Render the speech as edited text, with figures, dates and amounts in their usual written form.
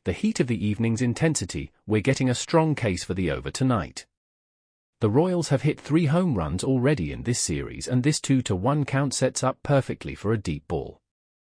the heat of the evening's intensity, we're getting a strong case for the over tonight. The Royals have hit 3 home runs already in this series, and this 2-1 count sets up perfectly for a deep ball.